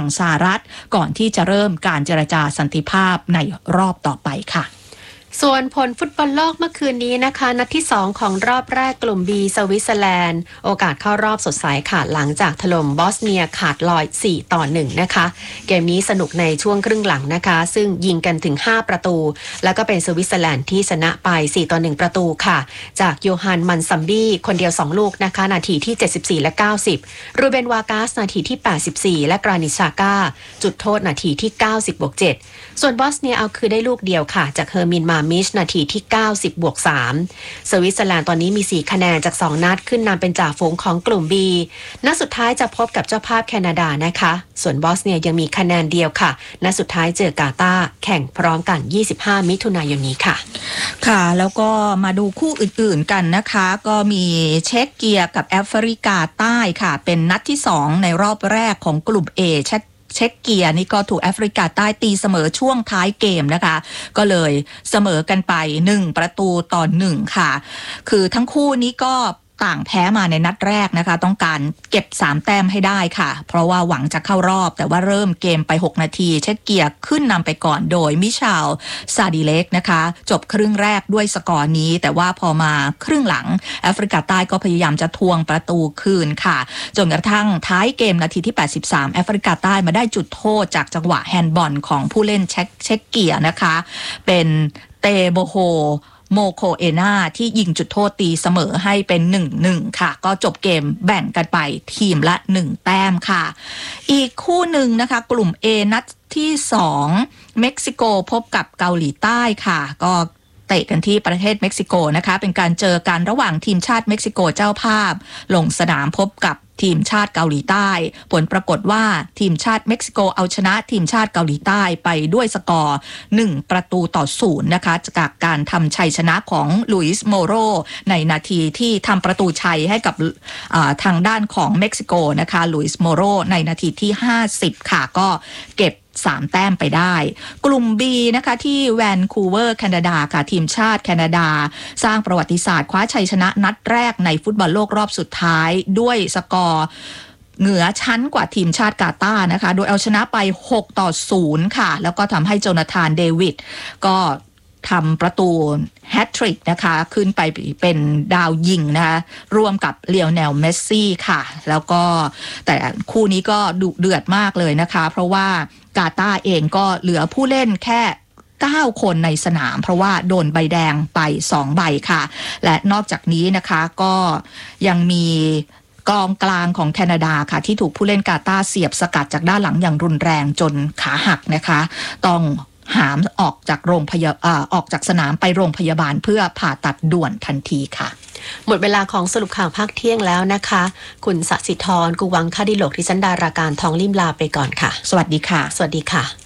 สหรัฐก่อนที่จะเริ่มการเจรจาสันติภาพในรอบต่อไปค่ะส่วนผลฟุตบอลโลกเมื่อคืนนี้นะคะนัดที่2ของรอบแรกกลุ่ม B สวิตเซอร์แลนด์โอกาสเข้ารอบสดใสค่ะหลังจากถล่มบอสเนียขาดลอย4-1นะคะเกมนี้สนุกในช่วงครึ่งหลังนะคะซึ่งยิงกันถึง5ประตูแล้วก็เป็นสวิตเซอร์แลนด์ที่ชนะไป4-1ประตูค่ะจากโยฮันมันซัมบี้คนเดียว2ลูกนะคะนาทีที่74และ90รูเบนวากาสนาทีที่84และกรานิชาก้าจุดโทษนาทีที่90+7ส่วนบอสเนียเอาคือได้ลูกเดียวค่ะจากเฮอร์มินมามิชนาทีที่90+3สวิตเซอร์แลนด์ตอนนี้มี4คะแนนจาก2นัดขึ้นนำเป็นจ่าฝูงของกลุ่ม B นัดสุดท้ายจะพบกับเจ้าภาพแคนาดานะคะส่วนบอสเนียยังมีคะแนนเดียวค่ะนัดสุดท้ายเจอกาตาร์แข่งพร้อมกัน25มิถุนายนนี้ค่ะค่ะแล้วก็มาดูคู่อื่นๆกันนะคะก็มีเช็กเกียกับแอฟริกาใต้ค่ะเป็นนัดที่2ในรอบแรกของกลุ่ม Aเช็กเกียนี่ก็ถูกแอฟริกาใต้ตีเสมอช่วงท้ายเกมนะคะก็เลยเสมอกันไป1-1ค่ะคือทั้งคู่นี้ก็ต่างแพ้มาในนัดแรกนะคะต้องการเก็บ3แต้มให้ได้ค่ะเพราะว่าหวังจะเข้ารอบแต่ว่าเริ่มเกมไป6นาทีเช็กเกียขึ้นนำไปก่อนโดยมิชาลซาดิเล็กนะคะจบครึ่งแรกด้วยสกอร์นี้แต่ว่าพอมาครึ่งหลังแอฟริกาใต้ก็พยายามจะทวงประตูคืนค่ะจนกระทั่งท้ายเกมนาทีที่83แอฟริกาใต้มาได้จุดโทษจากจังหวะแฮนด์บอลของผู้เล่นเช็กเกียนะคะเป็นเตโบโฮโมโคเอนาที่ยิงจุดโทษตีเสมอให้เป็น 1-1 ค่ะก็จบเกมแบ่งกันไปทีมละ1แต้มค่ะอีกคู่หนึ่งนะคะกลุ่ม A นัดที่2เม็กซิโกพบกับเกาหลีใต้ค่ะก็เตะกันที่ประเทศเม็กซิโกนะคะเป็นการเจอกันระหว่างทีมชาติเม็กซิโกเจ้าภาพลงสนามพบกับทีมชาติเกาหลีใต้ผลปรากฏว่าทีมชาติเม็กซิโกเอาชนะทีมชาติเกาหลีใต้ไปด้วยสกอร์1-0นะคะจากการทำชัยชนะของลุยส์โมโรในนาทีที่ทำประตูชัยให้กับทางด้านของเม็กซิโกนะคะลุยส์โมโรในนาทีที่50ค่ะก็เก็บ3แต้มไปได้กลุ่ม B นะคะที่แวนคูเวอร์แคนาดาค่ะทีมชาติแคนาดาสร้างประวัติศาสตร์คว้าชัยชนะนัดแรกในฟุตบอลโลกรอบสุดท้ายด้วยสกอร์เหนือชั้นกว่าทีมชาติกาตาร์นะคะโดยเอาชนะไป6-0ค่ะแล้วก็ทำให้โจนาธานเดวิดก็ทำประตูแฮตทริกนะคะขึ้นไปเป็นดาวยิงนะคะร่วมกับเลโอเนลเมสซี่ค่ะแล้วก็แต่คู่นี้ก็ดุเดือดมากเลยนะคะเพราะว่ากาตาร์เองก็เหลือผู้เล่นแค่9คนในสนามเพราะว่าโดนใบแดงไป2ใบค่ะและนอกจากนี้นะคะก็ยังมีกองกลางของแคนาดาค่ะที่ถูกผู้เล่นกาตาร์เสียบสกัดจากด้านหลังอย่างรุนแรงจนขาหักนะคะต้องหามออกจากสนามไปโรงพยาบาลเพื่อผ่าตัดด่วนทันทีค่ะหมดเวลาของสรุปข่าวภาคเที่ยงแล้วนะคะคุณสศิธร กุวังคดิโลกดิฉันดาราการทองลิ่มลาไปก่อนค่ะสวัสดีค่ะสวัสดีค่ะ